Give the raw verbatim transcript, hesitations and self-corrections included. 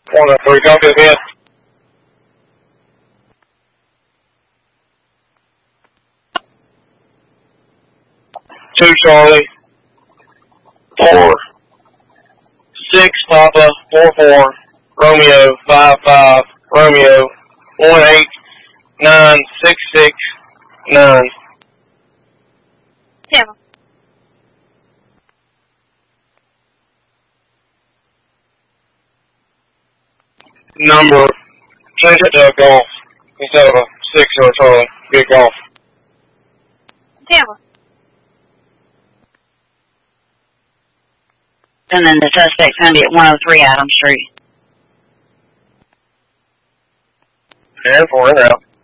one oh three, copy again. Two Charlie, four, six Papa, four four, Romeo, five five, Romeo, one eight, nine six six, nine. Tampa. Number, change it to a golf instead of a six or a Charlie. Be a golf. Tampa. And then the suspect's going to be at one oh three Adams Street. And four in out.